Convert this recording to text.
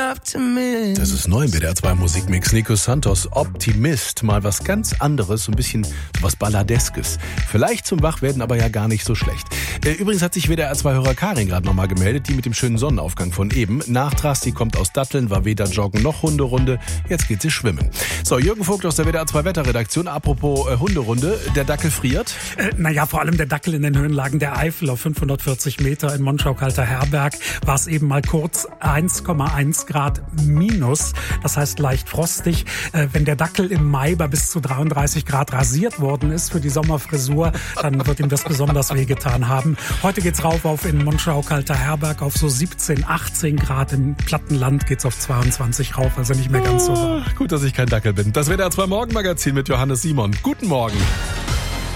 Optimist. Das ist neu im WDR 2 Musikmix. Nico Santos, Optimist. Mal was ganz anderes, so ein bisschen was Balladeskes. Vielleicht zum Wachwerden, aber ja gar nicht so schlecht. Übrigens hat sich WDR 2-Hörer Karin gerade nochmal gemeldet, die mit dem schönen Sonnenaufgang von eben. Nachtrass, die kommt aus Datteln, war weder joggen noch Hunderunde. Jetzt geht sie schwimmen. So, Jürgen Vogt aus der WDR 2 Wetterredaktion. Apropos Hunderunde, der Dackel friert? Naja, vor allem der Dackel in den Höhenlagen der Eifel auf 540 Meter in Monschau-Kalter-Herberg war es eben mal kurz 1,1 Grad minus. Das heißt leicht frostig. Wenn der Dackel im Mai bei bis zu 33 Grad rasiert worden ist für die Sommerfrisur, dann wird ihm das besonders wehgetan haben. Heute geht's rauf auf in Monschau-Kalter-Herberg auf so 17, 18 Grad. Im Plattenland geht's auf 22 rauf, also nicht mehr ganz so warm. Gut, dass ich kein Dackel bin. Das WDR 2 Morgenmagazin mit Johannes Simon. Guten Morgen.